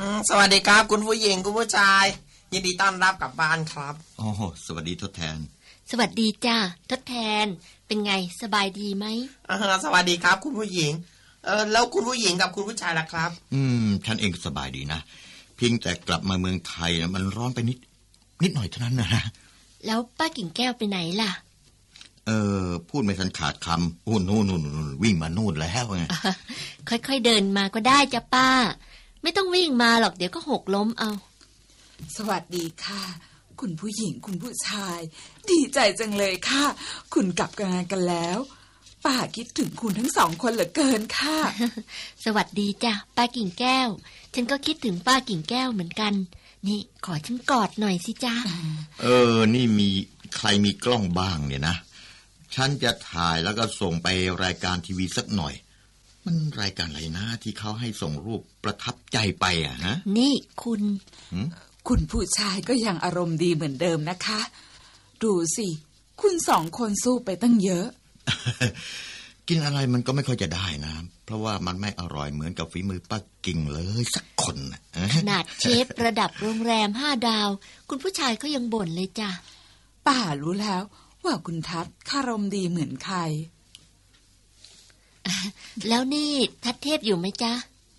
สวัสดีครับคุณผู้หญิงคุณผู้ชายยินดีต้อนรับกลับบ้านครับโอ้สวัสดีทดแทนสวัสดีจ้าทดแทนเป็นไงสบายดีไหมสวัสดีครับคุณผู้หญิงแล้วคุณผู้หญิงกับคุณผู้ชายล่ะครับฉันเองสบายดีนะเพียงแต่กลับมาเมืองไทยนะมันร้อนไปนิดหน่อยเท่านั้นนะแล้วป้ากิ่งแก้วไปไหนล่ะพูดไม่ทันขาดคำนู่นวิ่งมานู่นแล้วไงค่อยๆเดินมาก็ได้จ้ะป้าไม่ต้องวิ่งมาหรอกเดี๋ยวก็หกล้มเอาสวัสดีค่ะคุณผู้หญิงคุณผู้ชายดีใจจังเลยค่ะคุณกลับกันแล้วป้าคิดถึงคุณทั้งสองคนเหลือเกินค่ะสวัสดีจ้ะป้ากิ่งแก้วฉันก็คิดถึงป้ากิ่งแก้วเหมือนกันนี่ขอฉันกอดหน่อยสิจ้านี่มีใครมีกล้องบ้างเนี่ยนะฉันจะถ่ายแล้วก็ส่งไปรายการทีวีสักหน่อยมันรายการอะไรนะที่เขาให้ส่งรูปประทับใจไปอ่ะฮะนี่คุณผู้ชายก็ยังอารมณ์ดีเหมือนเดิมนะคะดูสิคุณสองคนสู้ไปตั้งเยอะกินอะไรมันก็ไม่ค่อยจะได้นะเพราะว่ามันไม่อร่อยเหมือนกับฝีมือป้ากิ่งเลยสักคนขนาดเชฟระดับโรงแรม5 ดาวคุณผู้ชายก็ยังบ่นเลยจ้ะป้ารู้แล้วว่าคุณทัศน์อารมณ์ดีเหมือนใครแล้วนี่ทัศเทพอยู่ไหมจ๊ะ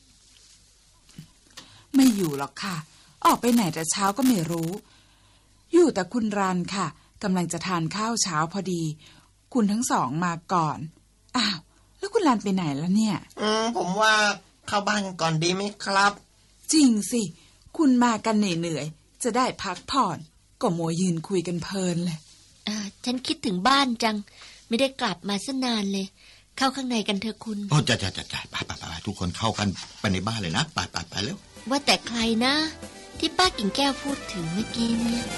ไม่อยู่หรอกค่ะออกไปไหนแต่เช้าก็ไม่รู้อยู่แต่คุณรันค่ะกำลังจะทานข้าวเช้าพอดีคุณทั้งสองมาก่อนอ้าวแล้วคุณรันไปไหนแล้วเนี่ยผมว่าเข้าบ้านกันก่อนดีไหมครับจริงสิคุณมากันเหนื่อยๆจะได้พักผ่อนก็มัวยืนคุยกันเพลินเลยฉันคิดถึงบ้านจังไม่ได้กลับมาซะนานเลยเข้าข้างในกันเถอะคุณจ้าไปทุกคนเข้ากันไปในบ้านเลยนะไปเร็วว่าแต่ใครนะที่ป้ากิ่งแก้วพูดถึงเมื่อกี้เนี่ย